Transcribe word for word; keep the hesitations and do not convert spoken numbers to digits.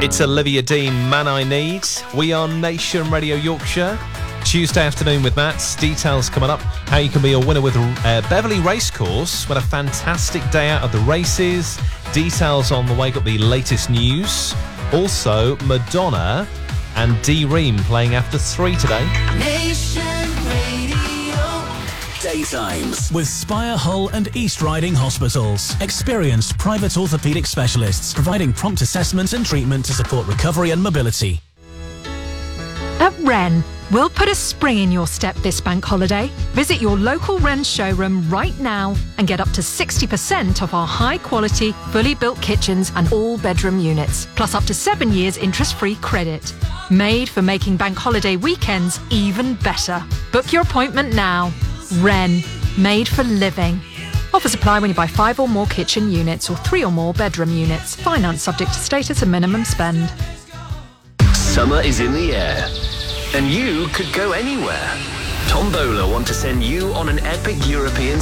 It's Olivia Dean, Man I Need. We are Nation Radio Yorkshire. Tuesday afternoon with Matt. Details coming up. How you can be a winner with uh, Beverley Racecourse. What a fantastic day out of the races. Details on the way. Got the latest news. Also, Madonna and Dee Ream playing after three today. Nation Radio. Daytimes with Spire Hull and East Riding Hospitals. Experienced private orthopaedic specialists providing prompt assessment and treatment to support recovery and mobility. At Wren, we'll put a spring in your step this bank holiday. Visit your local Wren showroom right now and get up to sixty percent off our high-quality, fully built kitchens and all-bedroom units, plus up to seven years interest-free credit. Made for making bank holiday weekends even better. Book your appointment now. Wren, made for living. Offers apply when you buy five or more kitchen units or three or more bedroom units. Finance subject to status and minimum spend. Summer is in the air, and you could go anywhere. Tombola want to send you on an epic European